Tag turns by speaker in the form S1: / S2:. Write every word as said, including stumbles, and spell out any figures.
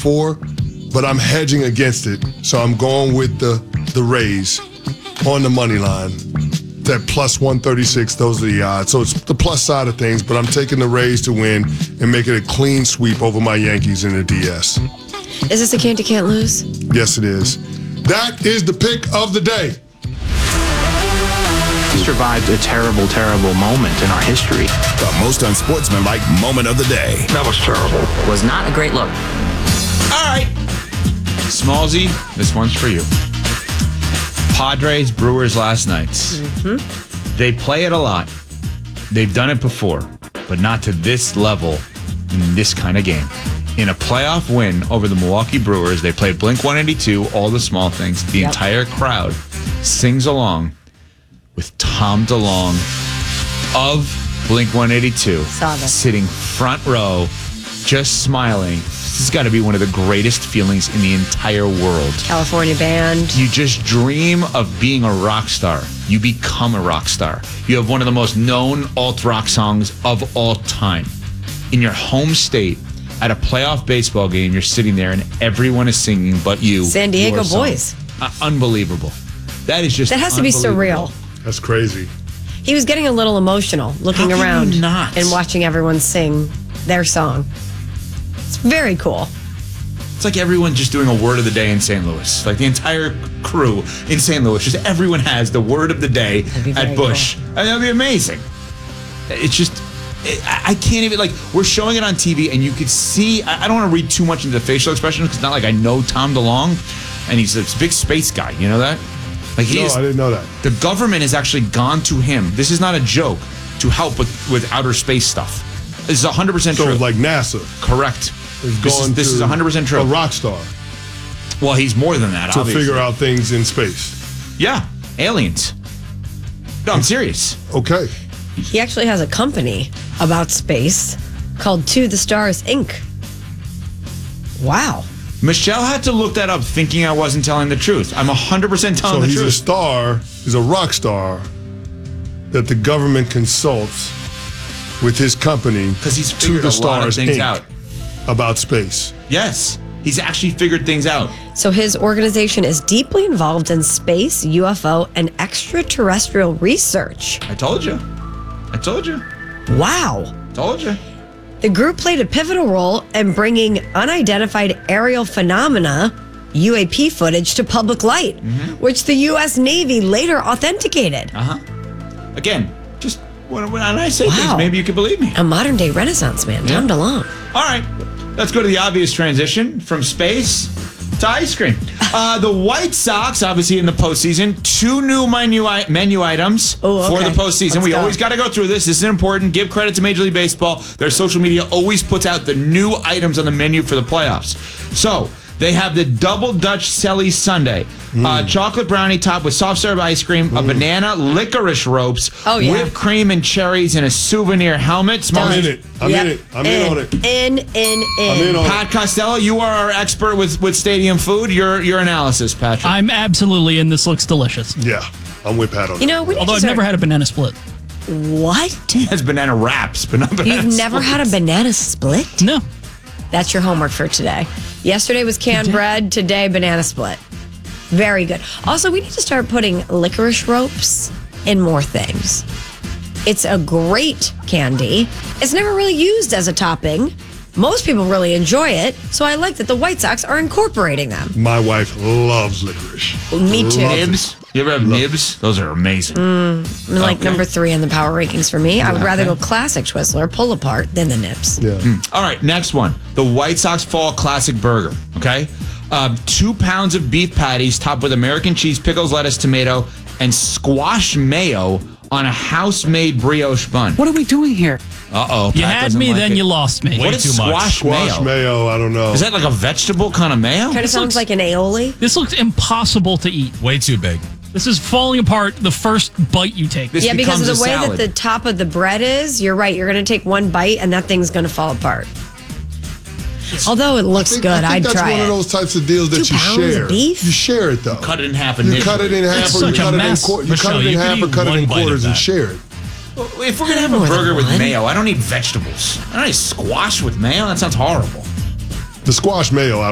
S1: before, but I'm hedging against it. So I'm going with the, the Rays on the money line. That plus one thirty-six, those are the odds. So it's the plus side of things, but I'm taking the Rays to win and make it a clean sweep over my Yankees in the D S.
S2: Is this a can't you can't lose?
S1: Yes, it is. That is the pick of the day.
S3: We survived a terrible, terrible moment in our history.
S4: The most unsportsmanlike moment of the day.
S3: That was terrible.
S5: Was not a great look.
S6: All right. Smallsy, this one's for you. Padres, Brewers last night. Mm-hmm. They play it a lot. They've done it before, but not to this level in this kind of game. In a playoff win over the Milwaukee Brewers, they played Blink one eighty-two, all the small things. The
S2: yep.
S6: entire crowd sings along with Tom DeLonge of Blink one eighty-two
S2: Saw that.
S6: sitting front row, just smiling. This has got to be one of the greatest feelings in the entire world.
S2: California band.
S6: You just dream of being a rock star. You become a rock star. You have one of the most known alt-rock songs of all time. In your home state, at a playoff baseball game, you're sitting there and everyone is singing but you.
S2: San Diego
S6: your song.
S2: Boys.
S6: Uh, unbelievable. That is just
S2: That has to be surreal.
S1: That's crazy.
S2: He was getting a little emotional looking
S6: How can
S2: around
S6: you not?
S2: and watching everyone sing their song. It's very cool.
S6: It's like everyone just doing a word of the day in Saint Louis. Like the entire crew in Saint Louis, just everyone has the word of the day at Busch. Cool. I mean, that'd be amazing. It's just, it, I can't even, like, we're showing it on T V and you could see, I, I don't want to read too much into the facial expression because it's not like I know Tom DeLonge and he's a big space guy. You know that? Like he
S1: No,
S6: is,
S1: I didn't know that.
S6: The government has actually gone to him. This is not a joke to help with, with outer space stuff. This is one hundred percent
S1: So
S6: true.
S1: it's like NASA.
S6: Correct.
S1: Is
S6: This
S1: going
S6: is, this
S1: to
S6: is one hundred percent true.
S1: A rock star.
S6: Well, he's more than that,
S1: To
S6: obviously.
S1: figure out things in space.
S6: Yeah, aliens. No, I'm serious.
S1: Okay.
S2: He actually has a company about space called To the Stars, Incorporated. Wow.
S6: Michelle had to look that up thinking I wasn't telling the truth. I'm one hundred percent telling
S1: So
S6: the
S1: he's
S6: truth.
S1: a star, he's a rock star that the government consults with his company
S6: Because he's
S1: To
S6: figured
S1: the
S6: a lot of
S1: Stars
S6: things
S1: Incorporated
S6: out.
S1: about space.
S6: Yes, he's actually figured things out.
S2: So his organization is deeply involved in space, U F O, and extraterrestrial research.
S6: I told you. I told you.
S2: Wow.
S6: Told you.
S2: The group played a pivotal role in bringing unidentified aerial phenomena, U A P footage, to public light,
S6: Mm-hmm.
S2: which the U S Navy later authenticated.
S6: Uh-huh. Again, just when, when I say
S2: Wow.
S6: things, maybe you can believe me.
S2: A modern day Renaissance man, Tom
S6: Yeah.
S2: DeLonge.
S6: All right, let's go to the obvious transition from space to ice cream. Uh, the White Sox, obviously in the postseason, two new menu I- menu items
S2: Oh,
S6: for
S2: okay.
S6: the postseason.
S2: Let's
S6: we
S2: go.
S6: always got to go through this. This is important. Give credit to Major League Baseball. Their social media always puts out the new items on the menu for the playoffs. So they have the Double Dutch Selly Sundae,
S1: Mm.
S6: uh, chocolate brownie topped with soft serve ice cream, a banana licorice ropes,
S2: Oh, yeah.
S6: whipped cream and cherries, and a souvenir helmet. Small
S1: I'm in it. I'm
S2: Yep.
S1: in it. I'm in, on it.
S2: In, in, in.
S1: I'm in on
S6: Pat Costello, you are our expert with, with stadium food. Your your analysis, Patrick.
S7: I'm absolutely in. This looks delicious.
S1: it. Yeah, I'm with Pat on
S2: You
S1: that.
S2: know, we need
S7: Although
S2: to
S7: I've
S2: start-
S7: never had a banana split.
S2: What?
S6: He has banana wraps, but not banana
S2: You've never had a banana split?
S7: No.
S2: That's your homework for today. Yesterday was canned bread. Today, banana split. Very good. Also, we need to start putting licorice ropes in more things. It's a great candy. It's never really used as a topping. Most people really enjoy it, so I like that the White Sox are incorporating them.
S1: My wife loves licorice.
S2: Me too.
S1: Loves it.
S6: Nibs? You ever have nibs? Those are amazing.
S2: Mm, like
S6: Okay.
S2: number three in the power rankings for me. I would rather go classic Twizzler, pull apart, than the nips.
S1: Yeah.
S6: All right, next one. The White Sox Fall Classic Burger, okay? Uh, two pounds of beef patties topped with American cheese, pickles, lettuce, tomato, and squash mayo on a house-made brioche bun.
S5: What are we doing here?
S6: Uh-oh.
S7: You
S6: Pat
S7: had
S6: doesn't
S7: me,
S6: like
S7: then
S6: it.
S7: you lost me.
S6: What is squash,
S1: Squash
S6: mayo?
S1: mayo, I don't know.
S6: Is that like a vegetable kind of mayo?
S2: Kind of sounds
S7: looks-
S2: like an aioli.
S7: This looks impossible to eat.
S8: Way too big.
S7: This is falling apart the first bite you take.
S6: This
S2: Yeah, because of
S6: becomes
S2: the
S6: a
S2: way
S6: salad.
S2: that the top of the bread is, you're right. You're going to take one bite and that thing's going to fall apart. Although it looks
S1: I think,
S2: good,
S1: I think
S2: I'd
S1: that's
S2: try
S1: one
S2: it.
S1: of those types of deals that
S2: Two
S1: you
S2: pounds of
S1: share.
S2: beef?
S1: You share it though.
S6: Cut it in half
S1: You
S6: initially.
S1: cut it in half,
S7: It's
S1: or you
S7: such a
S1: cut it in
S7: mess.
S1: quar- you
S8: Michelle,
S1: cut it in
S8: you could
S1: half or
S8: eat
S1: cut it
S8: one
S1: in
S8: bite of
S1: quarters and
S8: that.
S1: share it.
S6: If we're going to have a
S2: More than
S6: burger with
S2: one.
S6: mayo, I don't need vegetables. I don't need squash with mayo. That sounds horrible.
S1: The squash mayo, I